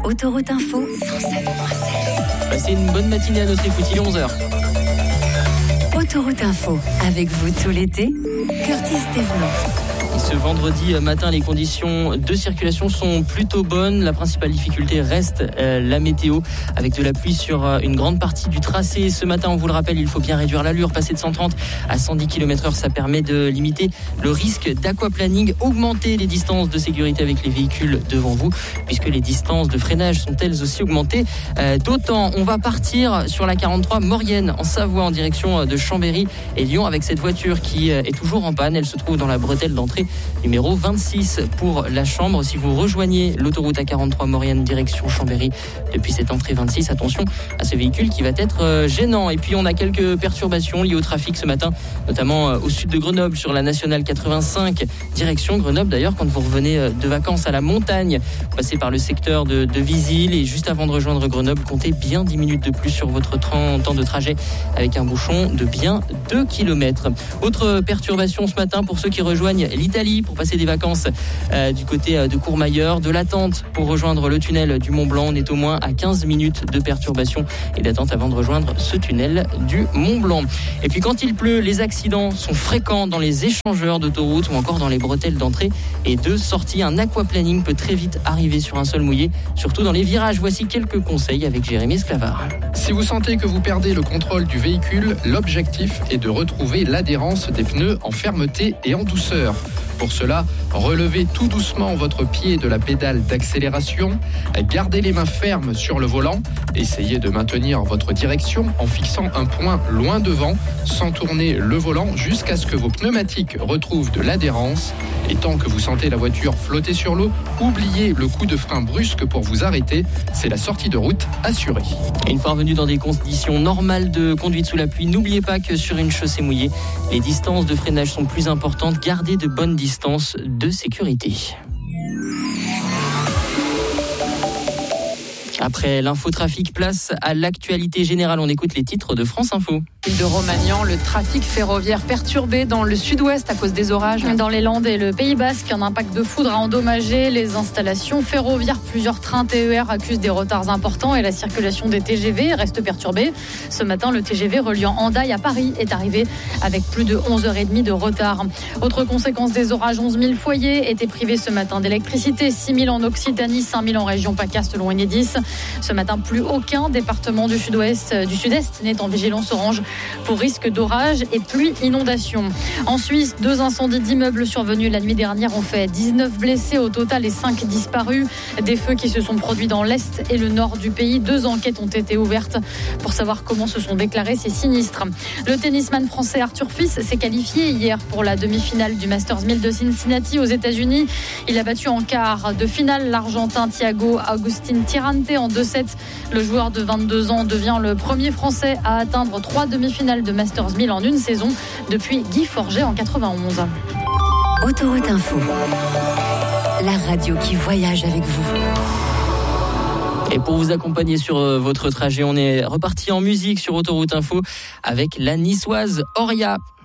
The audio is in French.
Autoroute Info 107.7. Passez une bonne matinée à notre écoute, il est 11h. Autoroute Info, avec vous tout l'été, Curtis Thévenot. Et ce vendredi matin, les conditions de circulation sont plutôt bonnes. La principale difficulté reste la météo, avec de la pluie sur une grande partie du tracé. Ce matin, on vous le rappelle, il faut bien réduire l'allure. Passer de 130 à 110 km/h, ça permet de limiter le risque d'aquaplaning. Augmenter les distances de sécurité avec les véhicules devant vous, puisque les distances de freinage sont elles aussi augmentées. D'autant, on va partir sur la 43 Maurienne, en Savoie, en direction de Chambéry et Lyon, avec cette voiture qui est toujours en panne. Elle se trouve dans la bretelle d'entrée numéro 26 pour la Chambre. Si vous rejoignez l'autoroute A43 Maurienne direction Chambéry depuis cette entrée 26, attention à ce véhicule qui va être gênant. Et puis on a quelques perturbations liées au trafic ce matin, notamment au sud de Grenoble sur la nationale 85 direction Grenoble. D'ailleurs, quand vous revenez de vacances à la montagne, vous passez par le secteur de Visil et juste avant de rejoindre Grenoble, comptez bien 10 minutes de plus sur votre temps de trajet avec un bouchon de bien 2 km. Autre perturbation ce matin pour ceux qui rejoignent l'Italie pour passer des vacances du côté de Courmayeur. De l'attente pour rejoindre le tunnel du Mont-Blanc. On est au moins à 15 minutes de perturbation et d'attente avant de rejoindre ce tunnel du Mont-Blanc. Et puis quand il pleut, les accidents sont fréquents dans les échangeurs d'autoroute ou encore dans les bretelles d'entrée et de sortie. Un aquaplaning peut très vite arriver sur un sol mouillé, surtout dans les virages. Voici quelques conseils avec Jérémy Esclavard. Si vous sentez que vous perdez le contrôle du véhicule, l'objectif est de retrouver l'adhérence des pneus en fermeté et en douceur. Pour cela, relevez tout doucement votre pied de la pédale d'accélération, gardez les mains fermes sur le volant, essayez de maintenir votre direction en fixant un point loin devant, sans tourner le volant jusqu'à ce que vos pneumatiques retrouvent de l'adhérence. Et tant que vous sentez la voiture flotter sur l'eau, oubliez le coup de frein brusque pour vous arrêter, c'est la sortie de route assurée. Une fois revenu dans des conditions normales de conduite sous la pluie, n'oubliez pas que sur une chaussée mouillée, les distances de freinage sont plus importantes. Gardez de bonnes distances de sécurité. Après l'infotrafic, place à l'actualité générale. On écoute les titres de France Info. De Romagnan, le trafic ferroviaire perturbé dans le sud-ouest à cause des orages. Dans les Landes et le Pays Basque, un impact de foudre a endommagé les installations ferroviaires. Plusieurs trains TER accusent des retards importants et la circulation des TGV reste perturbée. Ce matin, le TGV reliant Hendaye à Paris est arrivé avec plus de 11h30 de retard. Autre conséquence des orages, 11 000 foyers étaient privés ce matin d'électricité. 6 000 en Occitanie, 5 000 en région PACA selon Enedis. Ce matin, plus aucun département du sud-est n'est en vigilance orange pour risque d'orage et pluie inondation. En Suisse, 2 incendies d'immeubles survenus la nuit dernière ont fait 19 blessés au total et 5 disparus. Des feux qui se sont produits dans l'est et le nord du pays. 2 enquêtes ont été ouvertes pour savoir comment se sont déclarés ces sinistres. Le tennisman français Arthur Fils s'est qualifié hier pour la demi-finale du Masters 1000 de Cincinnati aux États-Unis. Il a battu en quart de finale l'Argentin Thiago Agustin Tirante en 2-7. Le joueur de 22 ans devient le premier Français à atteindre 3 demi-finales de Masters 1000 en une saison depuis Guy Forget en 91. Autoroute Info, la radio qui voyage avec vous. Et pour vous accompagner sur votre trajet, on est reparti en musique sur Autoroute Info avec la niçoise Oria.